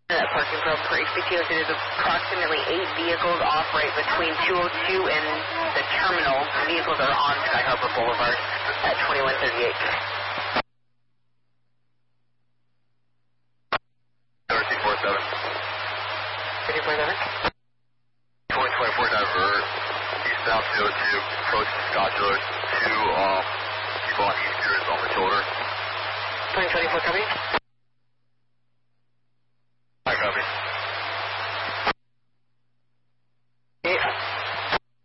That parking probe for HPTO, there's approximately 8 vehicles off right between 202 and the terminal. Vehicles are on Sky Harbor Boulevard at 2138. 1347. 1347? 2024 divert, eastbound 202, approaching Scotchler, two people on East Gears on the shoulder. 2024 copy?